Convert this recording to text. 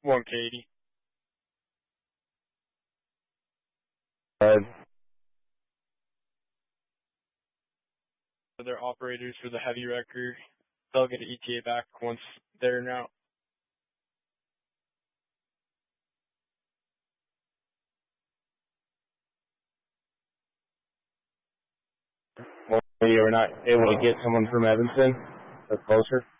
One Katie. They're operators for the heavy wrecker. They'll get an ETA back once they're in out. Well, you were not able to get someone from Evanston or closer?